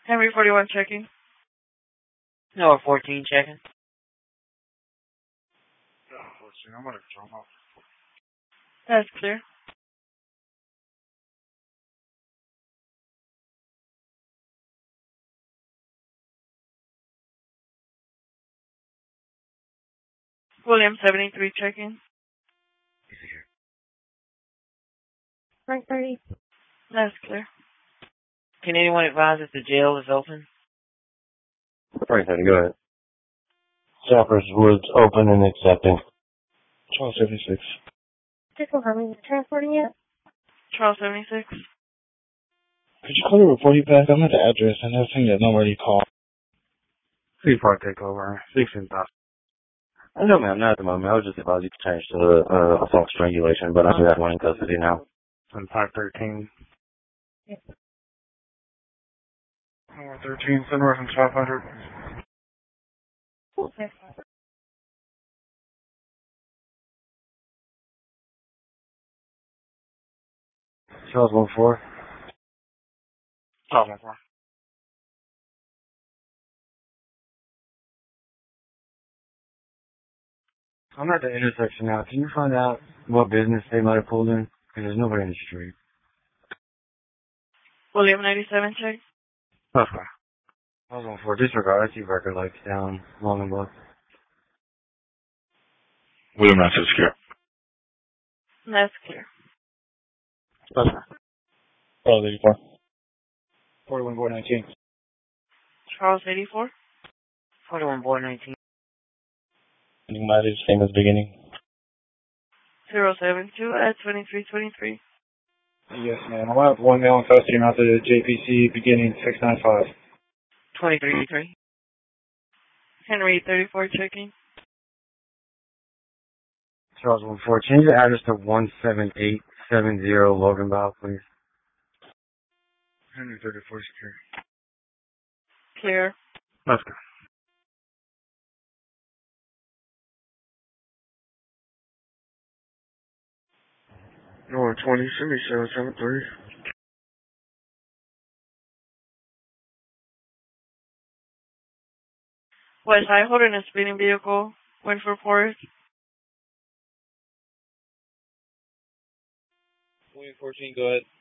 Henry 41 checking. No, 14 checking. I'm going to jump off. That's clear. William 73 checking. Frank 30. That's clear. Can anyone advise if the jail is open? Frank 30, go ahead. Shoppers Woods open and accepting. 1276. Just confirming, transporting yet? Charles 76. Could you call the report you back? I'm at the address and I think there's nowhere you call. Free park takeover. 16,000. No, ma'am, not at the moment. I was just advised you to change to assault strangulation, but I do have one in custody now. On 513. Yes. 13, send reference 500. Okay. Charles 14. Charles 14. I'm at the intersection now. Can you find out what business they might have pulled in? Because there's nobody in the street. William 97 check. Okay. Charles 14. Disregard. I see record lights down long and low. William 96 here. That's clear. Charles 84. 41 board 19. Charles 84. 41 boy 19. Might be same as beginning. 072 at 2323. Yes, ma'am. I'm out 1 mail in custody and out to the JPC beginning 695. 23. Henry 34 checking. Charles 14. Change the address to 17870 Logan Bow, please. Henry 34 secure. Clear. Let's go. No, 20, send me 773. West High holding a speeding vehicle. Went for Forest. 14, go ahead.